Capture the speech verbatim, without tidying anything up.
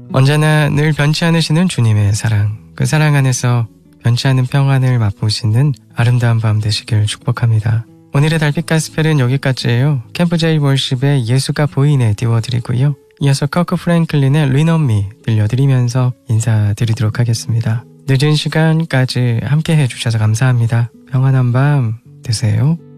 언제나 늘 변치 않으시는 주님의 사랑, 그 사랑 안에서 변치 않은 평안을 맛보시는 아름다운 밤 되시길 축복합니다. 오늘의 달빛 가스펠은 여기까지예요. 캠프 제이 월십의 예수가 보이네 띄워드리고요. 이어서 커크 프랭클린의 Lean on Me 들려드리면서 인사드리도록 하겠습니다. 늦은 시간까지 함께 해주셔서 감사합니다. 평안한 밤 되세요.